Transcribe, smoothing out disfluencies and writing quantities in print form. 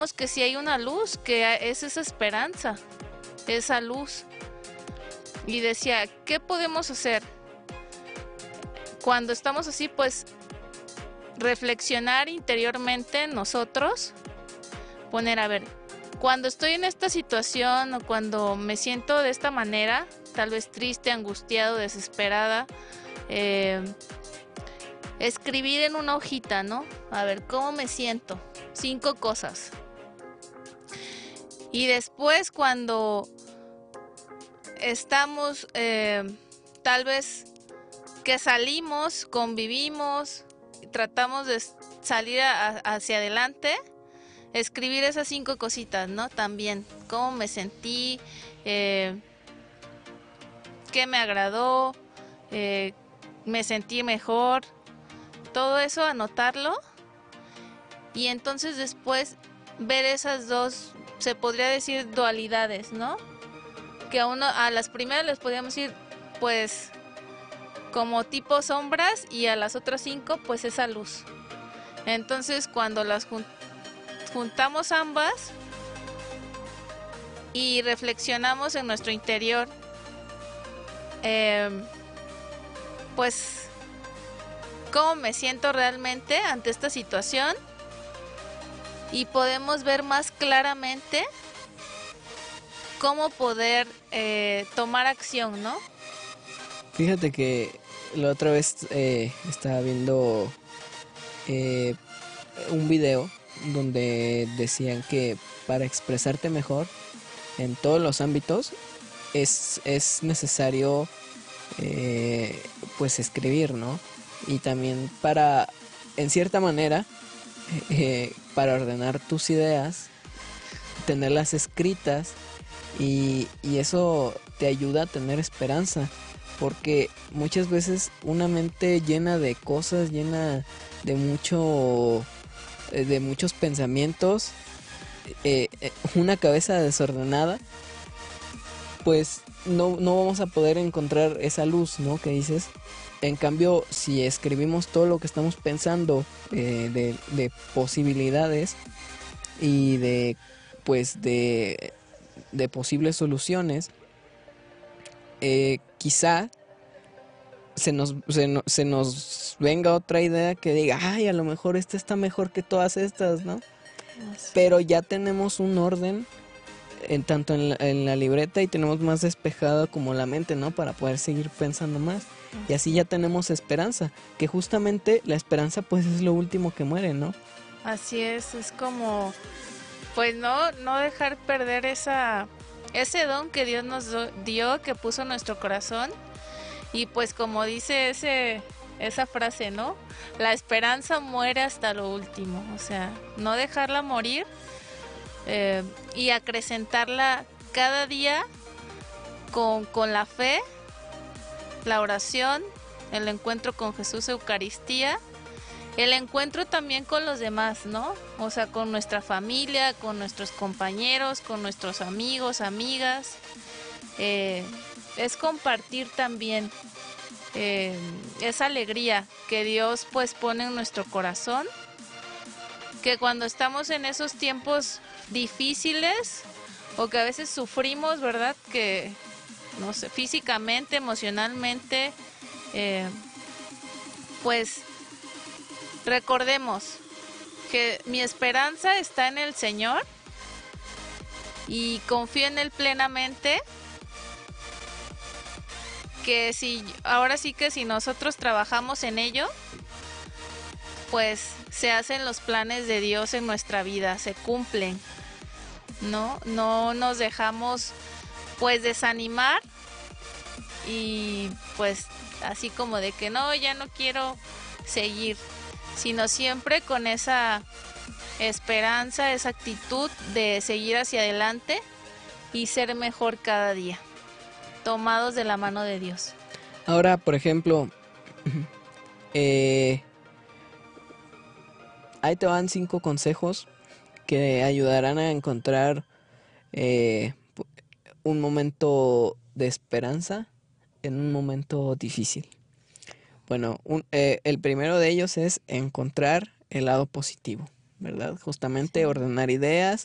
que si hay una luz, que es esa esperanza, esa luz. Y decía, ¿qué podemos hacer? Cuando estamos así, pues reflexionar interiormente en nosotros, poner, a ver, cuando estoy en esta situación o cuando me siento de esta manera, tal vez triste, angustiado, desesperada, eh, escribir en una hojita, ¿no? A ver, ¿cómo me siento? 5 cosas. Y después cuando estamos, tal vez que salimos, convivimos, tratamos de salir hacia adelante, escribir esas 5 cositas, ¿no? También, cómo me sentí, eh, qué me agradó, eh, me sentí mejor, todo eso anotarlo y entonces después ver esas dos, se podría decir dualidades, ¿no? Que a las primeras les podríamos ir pues como tipo sombras y a las otras 5 pues esa luz. Entonces cuando las juntamos ambas y reflexionamos en nuestro interior, eh, pues cómo me siento realmente ante esta situación y podemos ver más claramente cómo poder tomar acción, ¿no? Fíjate que la otra vez estaba viendo eh, un video donde decían que para expresarte mejor en todos los ámbitos es necesario eh, pues escribir, ¿no? Y también para, en cierta manera, para ordenar tus ideas, tenerlas escritas y eso te ayuda a tener esperanza. Porque muchas veces una mente llena de cosas, llena de de muchos pensamientos, una cabeza desordenada, pues no vamos a poder encontrar esa luz, ¿no? Que dices. En cambio, si escribimos todo lo que estamos pensando de posibilidades y pues de posibles soluciones, quizá se nos venga otra idea que diga, ay, a lo mejor esta está mejor que todas estas, ¿no? Pero ya tenemos un orden tanto en la libreta y tenemos más despejada como la mente, ¿no? Para poder seguir pensando más. Y así ya tenemos esperanza, que justamente la esperanza pues es lo último que muere, ¿no? Así es como, pues no dejar perder ese don que Dios nos dio, que puso en nuestro corazón. Y pues como dice esa frase, ¿no? La esperanza muere hasta lo último. O sea, no dejarla morir y acrecentarla cada día con la fe, la oración, el encuentro con Jesús, Eucaristía, el encuentro también con los demás, ¿no? O sea, con nuestra familia, con nuestros compañeros, con nuestros amigos, amigas. Es compartir también esa alegría que Dios pues pone en nuestro corazón, que cuando estamos en esos tiempos difíciles o que a veces sufrimos, ¿verdad? Que no sé, físicamente, emocionalmente, pues recordemos que mi esperanza está en el Señor y confío en Él plenamente, que si ahora sí que si nosotros trabajamos en ello, pues se hacen los planes de Dios en nuestra vida, se cumplen, ¿no? No nos dejamos pues desanimar y pues así como de que no, ya no quiero seguir, sino siempre con esa esperanza, esa actitud de seguir hacia adelante y ser mejor cada día, tomados de la mano de Dios. Ahora, por ejemplo, eh, ahí te van 5 consejos que ayudarán a encontrar eh, un momento de esperanza en un momento difícil. Bueno, el primero de ellos es encontrar el lado positivo, ¿verdad? Justamente ordenar ideas